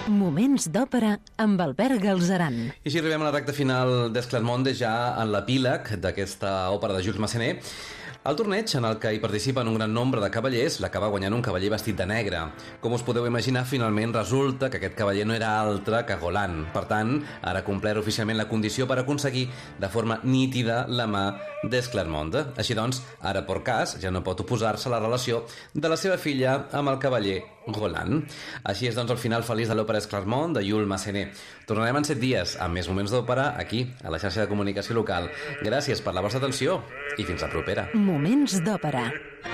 Moments d'òpera amb Albert Galzeran. I així arribem a la recta final d'Esclarmonde, ja en l'epíleg d'aquesta òpera de Jules Massenet. El torneig, en el que hi participen un gran nombre de cavallers, l'acaba guanyant un cavaller vestit de negre. Com us podeu imaginar, finalment resulta que aquest cavaller no era altre que Golan. Per tant, ara ha complert oficialment la condició per aconseguir de forma nítida la mà d'Esclarmonde. Així doncs, ara Porcas ja no pot oposar-se a la relació de la seva filla amb el cavaller Golan. Així és, doncs, el final feliç de l'òpera Esclarmonde de Jules Massenet. Tornarem en 7 dies amb més moments d'òpera aquí, a la xarxa de comunicació local. Gràcies per la vostra atenció i fins la propera. Moments d'òpera.